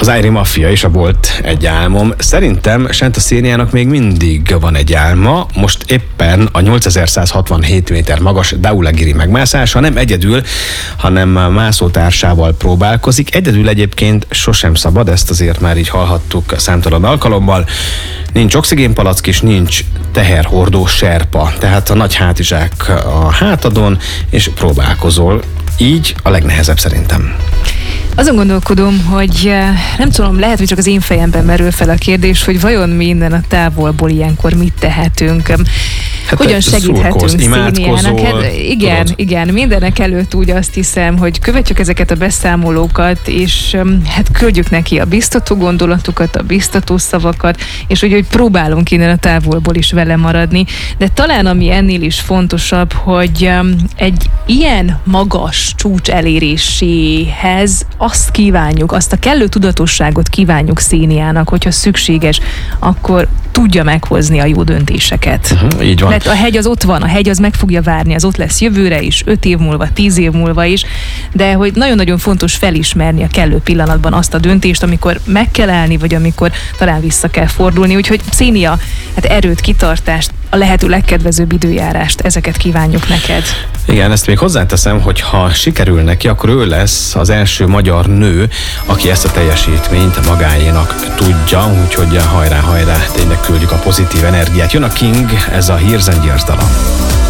Ájri Maffia is a Bolt egy álmom. Szerintem Senta Széniának még mindig van egy álma, most éppen a 8167 méter magas Dhaulagiri megmászása, nem egyedül, hanem mászótársával próbálkozik. Egyedül egyébként sosem szabad, ezt azért már így hallhattuk számtalan alkalommal. Nincs oxigénpalack és nincs teherhordó serpa, tehát a nagy hátizsák a hátadon, és próbálkozol. Így a legnehezebb szerintem. Azon gondolkodom, hogy nem tudom, lehet, hogy csak az én fejemben merül fel a kérdés, hogy vajon mi innen a távolból ilyenkor mit tehetünk. Hát hogyan segíthetünk Széniának? Hát igen, mindenek előtt úgy azt hiszem, hogy követjük ezeket a beszámolókat, és hát küldjük neki a biztató gondolatokat, a biztató szavakat, és hogy próbálunk innen a távolból is vele maradni. De talán ami ennél is fontosabb, hogy egy ilyen magas csúcs eléréséhez azt kívánjuk, azt a kellő tudatosságot kívánjuk Széniának, hogyha szükséges, akkor tudja meghozni a jó döntéseket. Így van. Mert a hegy az ott van, a hegy az meg fogja várni, az ott lesz jövőre is, 5 év múlva, 10 év múlva is, de hogy nagyon-nagyon fontos felismerni a kellő pillanatban azt a döntést, amikor meg kell állni, vagy amikor talán vissza kell fordulni. Úgyhogy Szénia, hát erőt, kitartást, a lehető legkedvezőbb időjárást, ezeket kívánjuk neked. Igen, ezt még hozzáteszem, hogy ha sikerül neki, akkor ő lesz az első magyar nő, aki ezt a teljesítményt magáénak tudja, úgyhogy hajrá, tényleg küldjük a pozitív energiát. Jön a King, ez a Here's and Years dala.